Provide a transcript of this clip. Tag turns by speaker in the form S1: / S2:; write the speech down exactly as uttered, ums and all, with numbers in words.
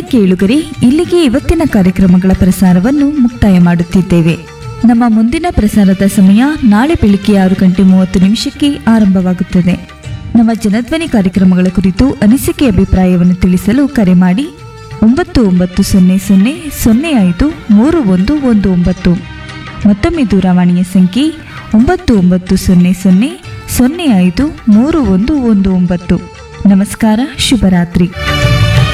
S1: ಕೇಳುಗರೆ, ಇಲ್ಲಿಗೆ ಇವತ್ತಿನ ಕಾರ್ಯಕ್ರಮಗಳ ಪ್ರಸಾರವನ್ನು ಮುಕ್ತಾಯ ಮಾಡುತ್ತಿದ್ದೇವೆ. ನಮ್ಮ ಮುಂದಿನ ಪ್ರಸಾರದ ಸಮಯ ನಾಳೆ ಬೆಳಿಗ್ಗೆ ಆರು ಗಂಟೆ ಮೂವತ್ತು ನಿಮಿಷಕ್ಕೆ ಆರಂಭವಾಗುತ್ತದೆ. ನಮ್ಮ ಜನಧ್ವನಿ ಕಾರ್ಯಕ್ರಮಗಳ ಕುರಿತು ಅನಿಸಿಕೆ ಅಭಿಪ್ರಾಯವನ್ನು ತಿಳಿಸಲು ಕರೆ ಮಾಡಿ ಒಂಬತ್ತು ಒಂಬತ್ತು ಸೊನ್ನೆ ಸೊನ್ನೆ ಸೊನ್ನೆ ಐದು ಮೂರು ಒಂದು ಒಂದು ಒಂಬತ್ತು. ಮತ್ತೊಮ್ಮೆ ದೂರವಾಣಿಯ ಸಂಖ್ಯೆ ಒಂಬತ್ತು ಒಂಬತ್ತು ಸೊನ್ನೆ ಸೊನ್ನೆ ಸೊನ್ನೆ ಐದು ಮೂರು ಒಂದು ಒಂದು ಒಂಬತ್ತು. ನಮಸ್ಕಾರ, ಶುಭರಾತ್ರಿ.